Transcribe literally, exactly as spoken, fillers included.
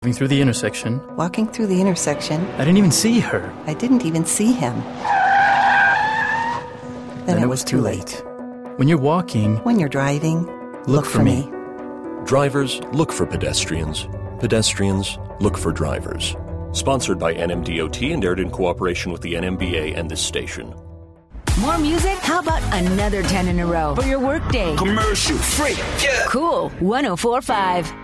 Walking through the intersection. Walking through the intersection. I didn't even see her. I didn't even see him. Then, then it, it was too late. When you're walking... When you're driving, look, look for for me. me. Drivers, look for pedestrians. Pedestrians, look for drivers. Sponsored by N M D O T and aired in cooperation with the N M B A and this station. More music? How about another ten in a row for your workday? Commercial free. Yeah. Cool. one oh four point five.